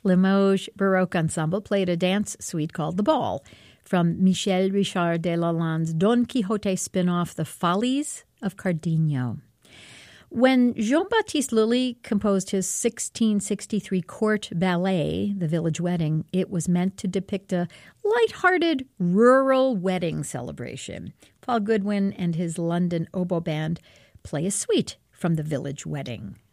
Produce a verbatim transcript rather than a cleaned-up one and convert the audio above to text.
Limoges Baroque Ensemble played a dance suite called The Ball from Michel Richard de Lalande's Don Quixote spin-off, The Follies of Cardenio. When Jean-Baptiste Lully composed his sixteen sixty-three court ballet, The Village Wedding, it was meant to depict a lighthearted rural wedding celebration. Paul Goodwin and his London oboe band play a suite from The Village Wedding.